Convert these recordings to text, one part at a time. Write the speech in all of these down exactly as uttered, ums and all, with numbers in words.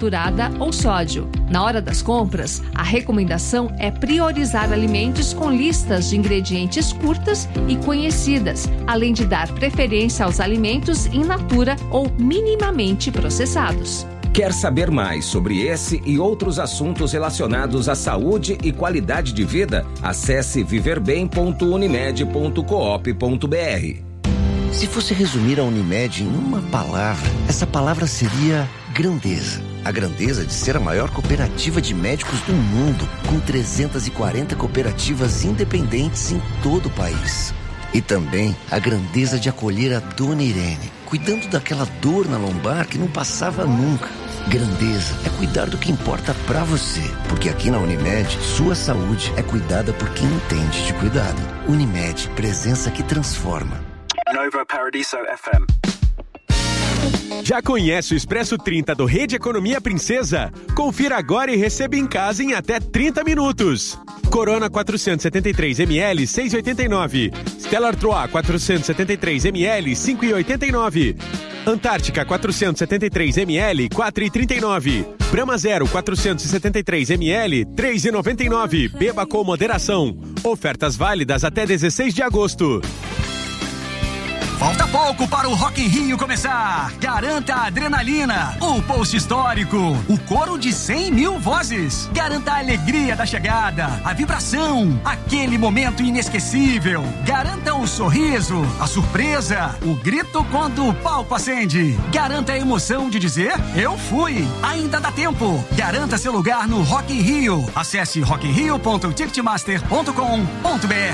saturada ou sódio. Na hora das compras, a recomendação é priorizar alimentos com listas de ingredientes curtas e conhecidas, além de dar preferência aos alimentos in natura ou minimamente processados. Quer saber mais sobre esse e outros assuntos relacionados à saúde e qualidade de vida? Acesse viver bem ponto unimed ponto coop ponto br. Se fosse resumir a Unimed em uma palavra, essa palavra seria grandeza. A grandeza de ser a maior cooperativa de médicos do mundo, com trezentas e quarenta cooperativas independentes em todo o país. E também a grandeza de acolher a Dona Irene, cuidando daquela dor na lombar que não passava nunca. Grandeza é cuidar do que importa pra você, porque aqui na Unimed, sua saúde é cuidada por quem entende de cuidado. Unimed, presença que transforma. Nova Paradiso F M. Já conhece o Expresso trinta do Rede Economia Princesa? Confira agora e receba em casa em até trinta minutos. Corona quatrocentos e setenta e três mililitros, seis reais e oitenta e nove centavos. Stella Artois quatrocentos e setenta e três mililitros, cinco reais e oitenta e nove centavos. Antártica quatrocentos e setenta e três mililitros, quatro reais e trinta e nove centavos. Brahma Zero quatrocentos e setenta e três mililitros, três reais e noventa e nove centavos. Beba com moderação. Ofertas válidas até dezesseis de agosto. Falta pouco para o Rock in Rio começar. Garanta a adrenalina, o post histórico, o coro de cem mil vozes. Garanta a alegria da chegada, a vibração, aquele momento inesquecível. Garanta o sorriso, a surpresa, o grito quando o palco acende. Garanta a emoção de dizer, eu fui. Ainda dá tempo. Garanta seu lugar no Rock in Rio. Acesse rock in rio ponto ticketmaster ponto com ponto br.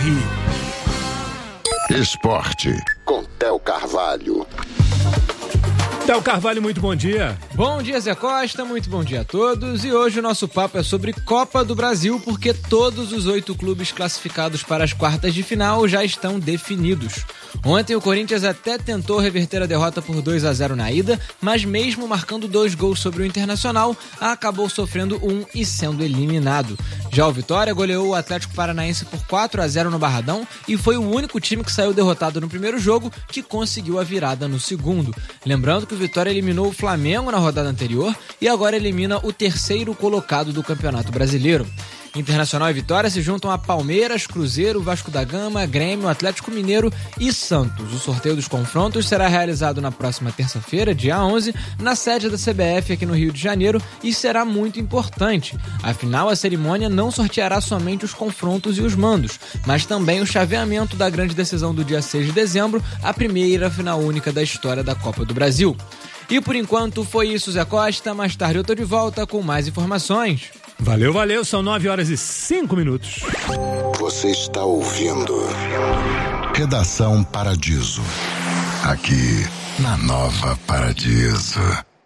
Esporte, com Theo Carvalho. Theo Carvalho, muito bom dia. Bom dia, Zé Costa, muito bom dia a todos. E hoje o nosso papo é sobre Copa do Brasil, porque todos os oito clubes classificados para as quartas de final já estão definidos. Ontem o Corinthians até tentou reverter a derrota por dois a zero na ida, mas mesmo marcando dois gols sobre o Internacional, acabou sofrendo um e sendo eliminado. Já o Vitória goleou o Atlético Paranaense por quatro a zero no Barradão e foi o único time que saiu derrotado no primeiro jogo que conseguiu a virada no segundo. Lembrando que o Vitória eliminou o Flamengo na rodada anterior e agora elimina o terceiro colocado do Campeonato Brasileiro. Internacional e Vitória se juntam a Palmeiras, Cruzeiro, Vasco da Gama, Grêmio, Atlético Mineiro e Santos. O sorteio dos confrontos será realizado na próxima terça-feira, dia onze, na sede da C B F aqui no Rio de Janeiro e será muito importante. Afinal, a cerimônia não sorteará somente os confrontos e os mandos, mas também o chaveamento da grande decisão do dia seis de dezembro, a primeira final única da história da Copa do Brasil. E por enquanto foi isso, Zé Costa. Mais tarde eu tô de volta com mais informações. Valeu, valeu. São nove horas e cinco minutos. Você está ouvindo Redação Paradiso. Aqui na Nova Paradiso.